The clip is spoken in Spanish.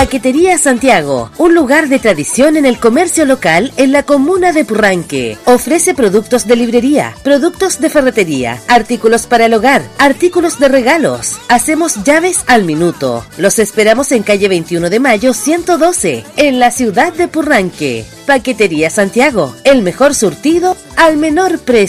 Paquetería Santiago, un lugar de tradición en el comercio local en la comuna de Purranque. Ofrece productos de librería, productos de ferretería, artículos para el hogar, artículos de regalos. Hacemos llaves al minuto. Los esperamos en calle 21 de Mayo 112, en la ciudad de Purranque. Paquetería Santiago, el mejor surtido al menor precio.